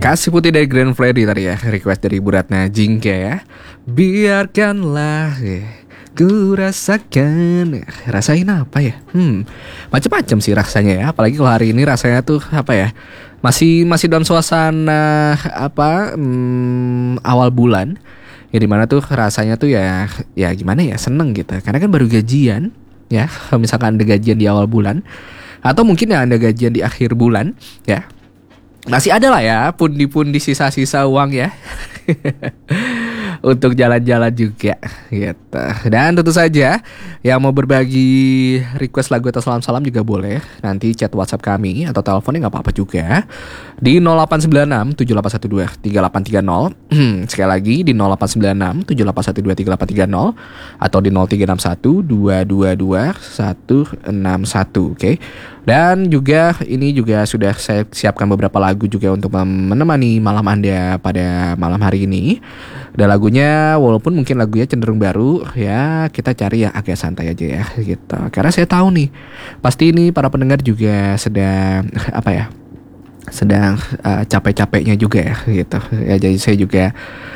Kasih Putih dari Grand Freddy tadi ya, request dari Bu Ratna Jingke ya. Biarkanlah ku rasakan. Rasain apa ya? Macem-macem sih rasanya ya. Apalagi kalau hari ini rasanya tuh apa ya? Masih dalam suasana awal bulan. Ya dimana tuh rasanya tuh ya gimana ya, seneng gitu. Karena kan baru gajian ya. Kalau misalkan ada gajian di awal bulan, atau mungkin ya ada gajian di akhir bulan ya, masih ada lah ya pundi-pundi sisa-sisa uang ya untuk jalan-jalan juga gitu. Dan tentu saja yang mau berbagi request lagu atau salam-salam juga boleh. Nanti chat WhatsApp kami atau teleponnya gak apa-apa juga di 0896 7812 3830. Sekali lagi di 0896 7812 3830 atau di 0361 222 161. Oke. Dan juga ini juga sudah saya siapkan beberapa lagu juga untuk menemani malam Anda pada malam hari ini. Dan lagunya walaupun mungkin lagunya cenderung baru ya, kita cari yang agak santai aja ya gitu. Karena saya tahu nih pasti ini para pendengar juga sedang sedang capek-capeknya juga ya gitu. Ya jadi saya juga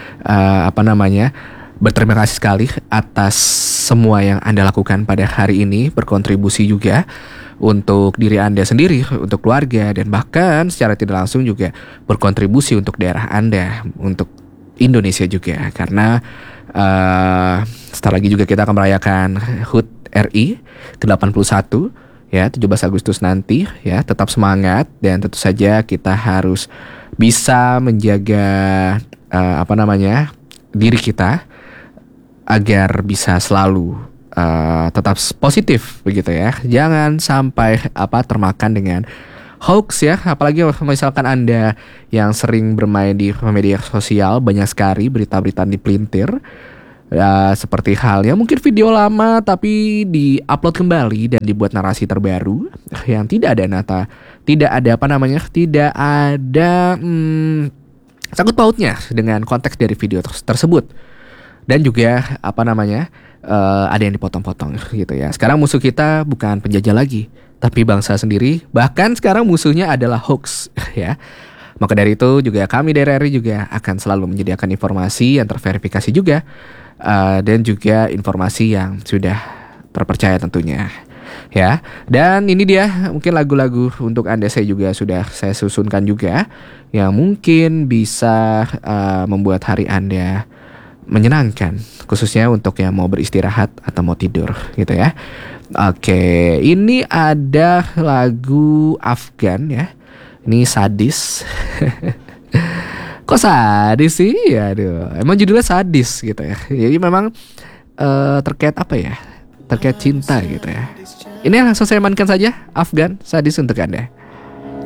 berterima kasih sekali atas semua yang Anda lakukan pada hari ini, berkontribusi juga untuk diri Anda sendiri, untuk keluarga, dan bahkan secara tidak langsung juga berkontribusi untuk daerah Anda, untuk Indonesia juga. Karena setelah lagi juga kita akan merayakan HUT RI ke-81 ya, 17 Agustus nanti ya. Tetap semangat dan tentu saja kita harus bisa menjaga diri kita agar bisa selalu tetap positif begitu ya. Jangan sampai termakan dengan hoax ya. Apalagi misalkan Anda yang sering bermain di media sosial, banyak sekali berita-berita dipelintir seperti halnya mungkin video lama tapi di-upload kembali dan dibuat narasi terbaru yang tidak ada sangkut pautnya dengan konteks dari video tersebut. Dan juga ada yang dipotong-potong gitu ya. Sekarang musuh kita bukan penjajah lagi, tapi bangsa sendiri. Bahkan sekarang musuhnya adalah hoax ya. Maka dari itu juga kami dari RRI juga akan selalu menyediakan informasi yang terverifikasi juga, dan juga informasi yang sudah terpercaya tentunya ya. Dan ini dia mungkin lagu-lagu untuk Anda saya susunkan juga yang mungkin bisa membuat hari Anda menyenangkan, khususnya untuk yang mau beristirahat atau mau tidur gitu ya. Oke, ini ada lagu Afgan ya. Ini Sadis. Kok sadis sih? Aduh, emang judulnya sadis gitu ya. Jadi memang terkait apa ya? Terkait cinta gitu ya. Ini langsung saya mainkan saja, Afgan Sadis untuk Anda.